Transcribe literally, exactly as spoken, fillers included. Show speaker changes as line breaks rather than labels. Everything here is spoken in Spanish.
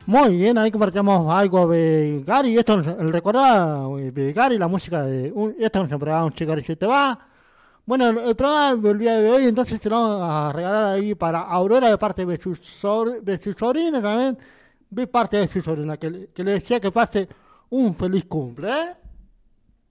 Muy bien, ahí compartimos algo de Gary. Esto es el recordar de Gary, la música de. Un, esto es un programa, un chico Gary se te va. Bueno, el, el programa del día de hoy, entonces te lo vamos a regalar ahí para Aurora de parte de su, so, de su sobrina también. De parte de su sobrina, que, que le decía que pase un feliz cumple, ¿eh?